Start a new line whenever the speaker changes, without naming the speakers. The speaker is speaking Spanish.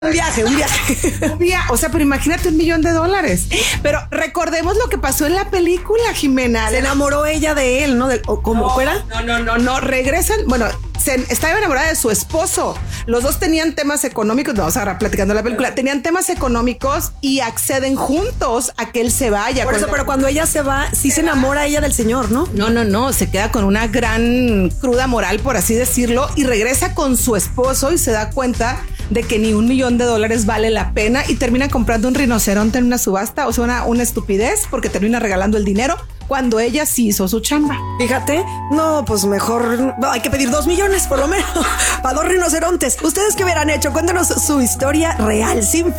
Un viaje.
O sea, pero imagínate $1,000,000. Pero recordemos lo que pasó en la película, Jimena.
Se enamoró ella de él, ¿no? ¿Cómo fuera?
No. Regresan. Bueno, estaba enamorada de su esposo. Los dos tenían temas económicos. Vamos ahora platicando la película. Tenían temas económicos y acceden juntos a que él se vaya.
Por eso, pero cuando ella se va, sí se enamora ella del señor, ¿no?
No. Se queda con una gran cruda moral, por así decirlo, y regresa con su esposo y se da cuenta de que ni $1,000,000 vale la pena y termina comprando un rinoceronte en una subasta. O sea, una estupidez, porque termina regalando el dinero cuando ella sí hizo su chamba.
Fíjate, no, pues mejor hay que pedir 2,000,000 por lo menos para 2 rinocerontes. ¿Ustedes qué hubieran hecho? Cuéntanos su historia real, sin